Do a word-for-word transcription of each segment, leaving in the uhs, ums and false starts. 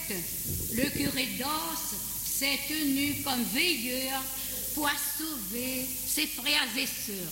le curé d'Ors s'est tenu comme veilleur pour sauver ses frères et sœurs.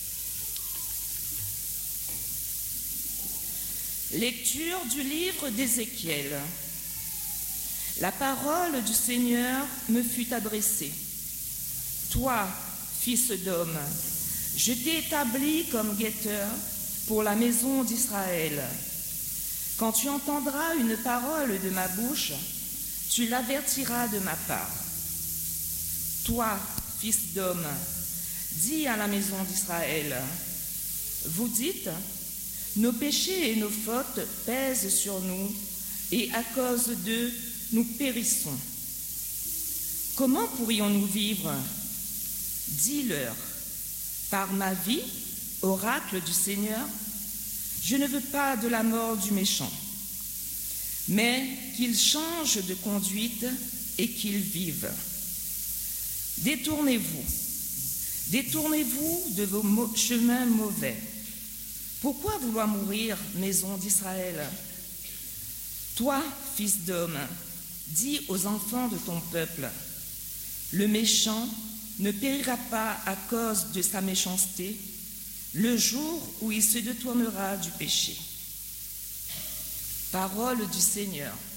Lecture du livre d'Ézéchiel. La parole du Seigneur me fut adressée. Toi, fils d'homme, je t'ai établi comme guetteur pour la maison d'Israël. Quand tu entendras une parole de ma bouche, tu l'avertiras de ma part. Toi, fils d'homme, dis à la maison d'Israël, vous dites, nos péchés et nos fautes pèsent sur nous, et à cause d'eux, nous périssons. Comment pourrions-nous vivre? Dis-leur, par ma vie, oracle du Seigneur, je ne veux pas de la mort du méchant, mais qu'il change de conduite et qu'il vive. Détournez-vous, détournez-vous de vos mo- chemins mauvais. Pourquoi vouloir mourir, maison d'Israël? Toi, fils d'homme, dis aux enfants de ton peuple, le méchant ne périra pas à cause de sa méchanceté, le jour où il se détournera du péché. Parole du Seigneur.